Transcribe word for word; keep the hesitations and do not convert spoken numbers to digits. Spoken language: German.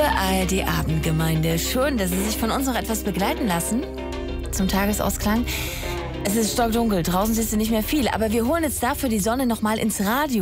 Liebe A R D-Abendgemeinde, schön, dass Sie sich von uns noch etwas begleiten lassen zum Tagesausklang. Es ist stockdunkel, draußen siehst du nicht mehr viel, aber wir holen jetzt dafür die Sonne noch mal ins Radio.